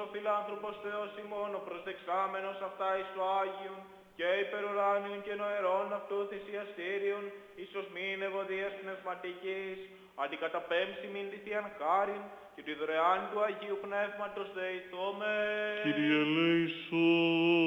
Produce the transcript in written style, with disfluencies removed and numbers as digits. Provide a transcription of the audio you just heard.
ο φιλάνθρωπος Θεός ημών, ο προσδεξάμενος αυτά εις το Άγιον, και υπερουράνιον και νοερών αυτού θυσιαστήριον, ίσως μην ευωδίας πνευματικής, αντικαταπέμψει μην τη Θείαν χάριν, και τη δωρεάν του Αγίου Πνεύματος δεηθώμε. Κύριε ελέησον.